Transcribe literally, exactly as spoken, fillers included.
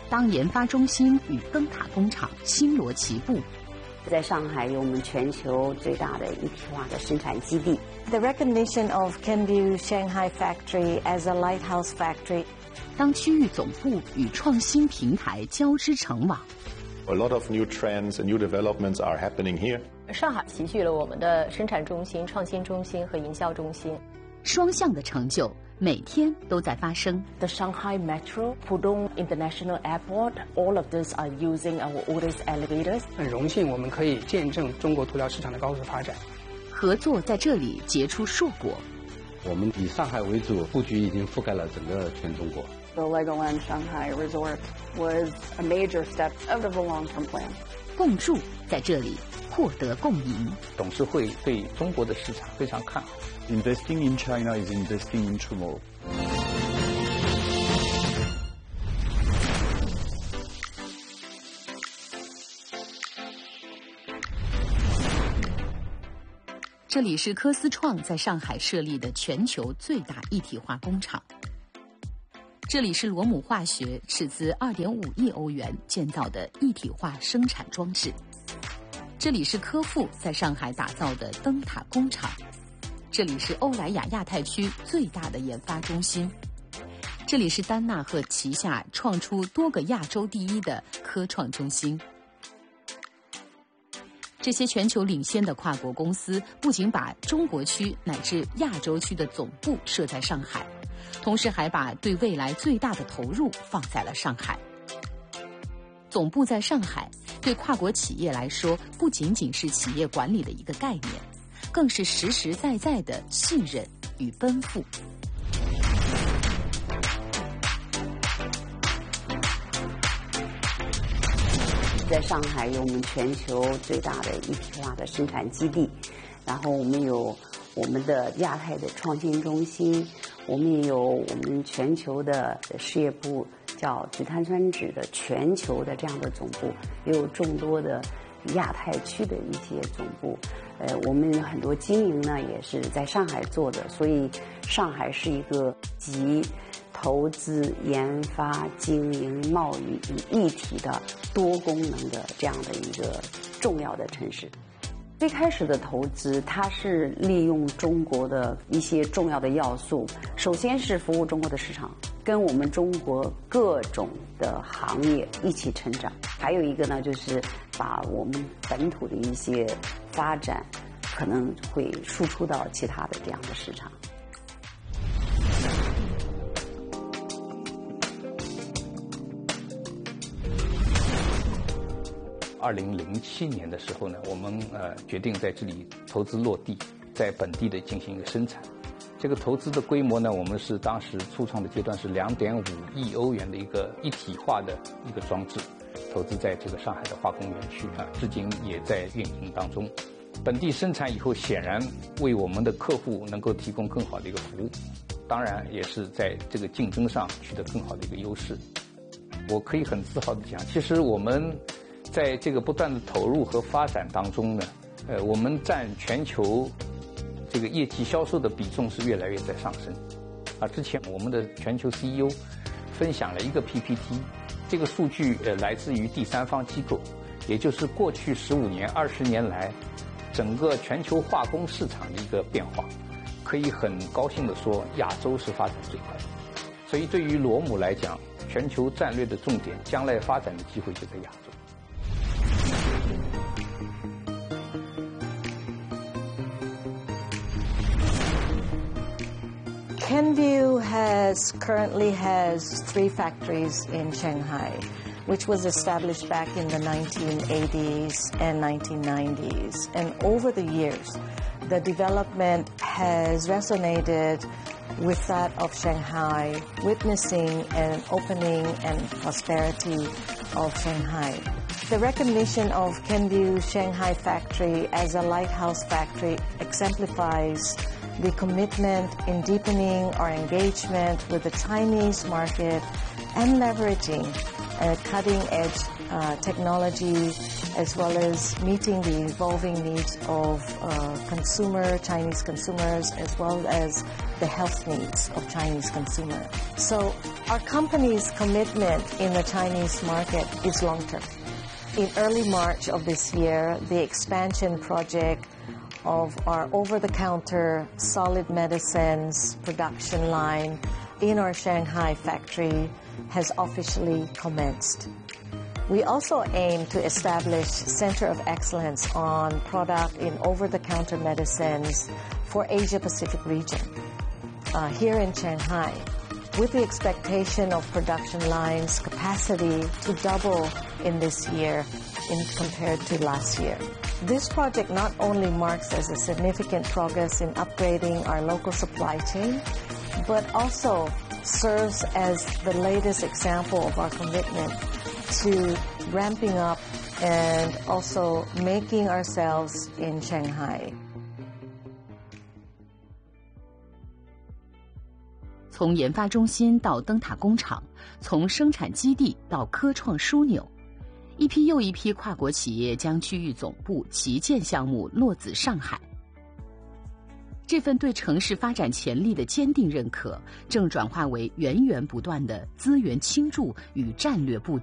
当研发中心与灯塔工厂星罗棋布。 在上海有我们全球最大的一体化的生产基地。 The recognition of Kenvue Shanghai factory as a lighthouse factory. 当区域总部与创新平台交织成网。 A lot of new trends and new developments are happening here. 上海集聚了我们的生产中心、创新中心和营销中心， 双向的成就每天都在发生。 The Shanghai Metro, Pudong International Airport, all of these are using our Otis elevators. 很荣幸我们可以见证中国涂料市场的高速发展。 合作在这里结出硕果。 我们以上海为主，布局已经覆盖了整个全中国。 The Legoland Shanghai Resort was a major step out of a long-term plan. 共筑在这里获得共赢。 董事会对中国的市场非常看好。 Investing in China is investing in tomorrow. 这里是科思创在上海设立的全球最大一体化工厂。这里是罗姆化学斥资 二点五亿欧元建造的一体化生产装置。这里是科富在上海打造的灯塔工厂。这里是欧莱雅亚太区最大的研发中心。这里是丹纳赫旗下创出多个亚洲第一的科创中心。这些全球领先的跨国公司不仅把中国区乃至亚洲区的总部设在上海，同时还把对未来最大的投入放在了上海。总部在上海，对跨国企业来说，不仅仅是企业管理的一个概念，更是实实在在的信任与奔赴。 在上海有我们全球最大的一体化的生产基地，然后我们有我们的亚太的创新中心，我们也有我们全球的事业部，叫植碳酸酯的全球的这样的总部，也有众多的亚太区的一些总部。呃，我们很多经营呢也是在上海做的，所以上海是一个集投资、研发、经营、贸易于一体的多功能的这样的一个重要的城市。最开始的投资，它是利用中国的一些重要的要素，首先是服务中国的市场，跟我们中国各种的行业一起成长。还有一个呢，就是把我们本土的一些发展，可能会输出到其他的这样的市场。 二零零七年的时候呢，我们呃决定在这里投资落地，在本地的进行一个生产。这个投资的规模呢，我们是当时初创的阶段是两点五亿欧元的一个一体化的一个装置，投资在这个上海的化工园区啊，至今也在运营当中。本地生产以后，显然为我们的客户能够提供更好的一个服务，当然也是在这个竞争上取得更好的一个优势。我可以很自豪地讲，其实我们在这个不断的投入和发展当中呢，呃，我们占全球这个业绩销售的比重是越来越在上升。啊，之前我们的全球 C E O 分享了一个 P P T， 这个数据呃来自于第三方机构，也就是过去十五年、二十年来整个全球化工市场的一个变化。可以很高兴地说，亚洲是发展最快的。所以对于罗姆来讲，全球战略的重点，将来发展的机会就在亚洲。 Kenvue has currently has three factories in Shanghai, which was established back in the nineteen eighties and nineteen nineties. And over the years, the development has resonated with that of Shanghai, witnessing an opening and prosperity of Shanghai. The recognition of Kenvue Shanghai factory as a lighthouse factory exemplifies the commitment in deepening our engagement with the Chinese market and leveraging a cutting-edge uh, technology, as well as meeting the evolving needs of uh, consumer, Chinese consumers, as well as the health needs of Chinese consumers. So our company's commitment in the Chinese market is long-term. In early March of this year, the expansion project of our over-the-counter solid medicines production line in our Shanghai factory has officially commenced. We also aim to establish Center of Excellence on product in over-the-counter medicines for Asia-Pacific region uh, here in Shanghai, with the expectation of production lines capacity to double in this year in compared to last year. This project not only marks as a significant progress in upgrading our local supply chain, but also serves as the latest example of our commitment to ramping up and also making ourselves in Shanghai. 从研发中心到灯塔工厂，从生产基地到科创枢纽，一批又一批跨国企业将区域总部旗舰项目落子上海。这份对城市发展潜力的坚定认可，正转化为源源不断的资源倾注与战略布局。